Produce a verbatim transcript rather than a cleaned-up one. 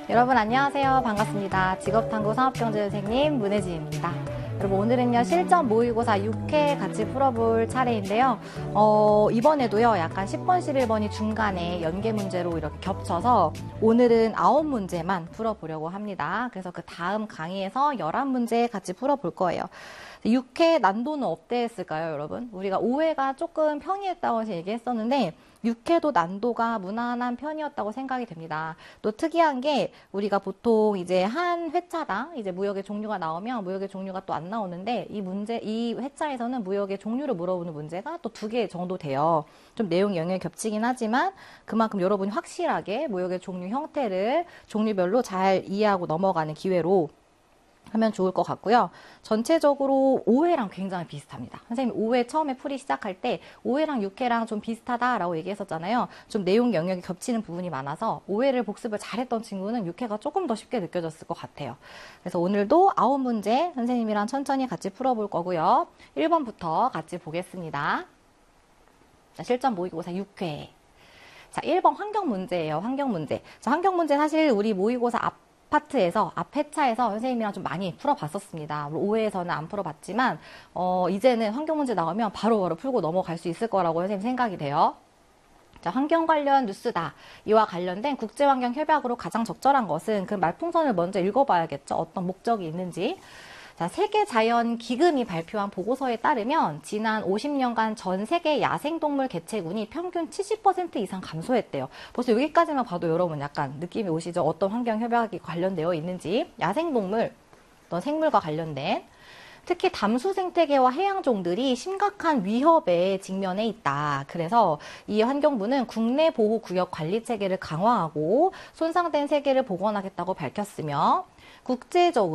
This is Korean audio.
여러분 안녕하세요. 반갑습니다. 직업탐구 산업경제 선생님 문혜지입니다. 여러분 오늘은요 실전 모의고사 육 회 같이 풀어볼 차례인데요. 어, 이번에도요 약간 십 번, 십일 번이 중간에 연계 문제로 이렇게 겹쳐서 오늘은 아홉 문제만 풀어보려고 합니다. 그래서 그 다음 강의에서 열한 문제 같이 풀어볼 거예요. 육 회 난도는 어땠을까요, 여러분? 우리가 오 회가 조금 평이했다고 얘기했었는데 육 회도 난도가 무난한 편이었다고 생각이 됩니다. 또 특이한 게 우리가 보통 이제 한 회차당 이제 무역의 종류가 나오면 무역의 종류가 또 안 나오는데 이 문제, 이 회차에서는 무역의 종류를 물어보는 문제가 또 두 개 정도 돼요. 좀 내용 영역이 겹치긴 하지만 그만큼 여러분이 확실하게 무역의 종류 형태를 종류별로 잘 이해하고 넘어가는 기회로 하면 좋을 것 같고요. 전체적으로 오 회랑 굉장히 비슷합니다. 선생님 오 회 처음에 풀이 시작할 때 오 회랑 육 회랑 좀 비슷하다라고 얘기했었잖아요. 좀 내용 영역이 겹치는 부분이 많아서 오 회를 복습을 잘했던 친구는 육 회가 조금 더 쉽게 느껴졌을 것 같아요. 그래서 오늘도 아홉 문제 선생님이랑 천천히 같이 풀어볼 거고요. 일 번부터 같이 보겠습니다. 자, 실전 모의고사 육 회. 자, 일 번 환경 문제예요. 환경 문제. 자, 환경 문제 사실 우리 모의고사 앞 파트에서 앞 회차에서 선생님이랑 좀 많이 풀어봤었습니다. 오 회에서는 안 풀어봤지만 어, 이제는 환경 문제 나오면 바로바로 바로 풀고 넘어갈 수 있을 거라고 선생님 생각이 돼요. 자, 환경 관련 뉴스다. 이와 관련된 국제환경협약으로 가장 적절한 것은 그 말풍선을 먼저 읽어봐야겠죠. 어떤 목적이 있는지. 자, 세계자연기금이 발표한 보고서에 따르면 지난 오십 년간 전 세계 야생동물 개체군이 평균 칠십 퍼센트 이상 감소했대요. 벌써 여기까지만 봐도 여러분 약간 느낌이 오시죠? 어떤 환경협약이 관련되어 있는지. 야생동물, 어떤 생물과 관련된. 특히 담수 생태계와 해양종들이 심각한 위협에 직면해 있다. 그래서 이 환경부는 국내 보호구역 관리 체계를 강화하고 손상된 세계를 복원하겠다고 밝혔으며 국제적으로